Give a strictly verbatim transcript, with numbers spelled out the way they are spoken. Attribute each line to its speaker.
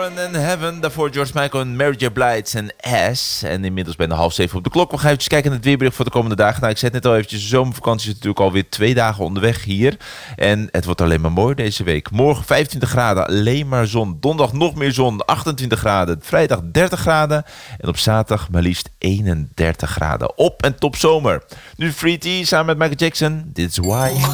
Speaker 1: Sheeran en Heaven. Daarvoor George Michael en Mary J. Blige en S. En inmiddels bijna half zeven op de klok. We gaan even kijken naar het weerbericht voor de komende dagen. Nou, ik zei het net al eventjes. De zomervakantie is natuurlijk alweer twee dagen onderweg hier. En het wordt alleen maar mooi deze week. Morgen vijfentwintig graden, alleen maar zon. Donderdag nog meer zon, achtentwintig graden. Vrijdag dertig graden. En op zaterdag maar liefst eenendertig graden. Op en top zomer. Nu Free T samen met Michael Jackson. Dit is Why.